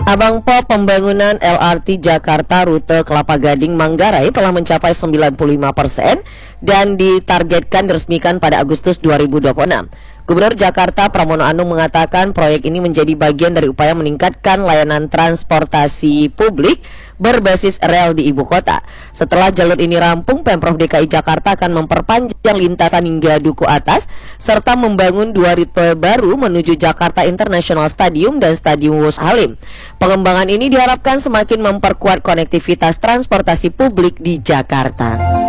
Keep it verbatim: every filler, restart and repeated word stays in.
Abang Po, pembangunan L R T Jakarta rute Kelapa Gading Manggarai telah mencapai sembilan puluh lima persen dan ditargetkan diresmikan pada Agustus dua ribu dua puluh enam. Gubernur Jakarta Pramono Anung mengatakan proyek ini menjadi bagian dari upaya meningkatkan layanan transportasi publik berbasis rel di ibu kota. Setelah jalur ini rampung, Pemprov D K I Jakarta akan memperpanjang lintasan hingga Duku Atas serta membangun dua rute baru menuju Jakarta International Stadium dan Stadium Wus Halim. Pengembangan ini diharapkan semakin memperkuat konektivitas transportasi publik di Jakarta.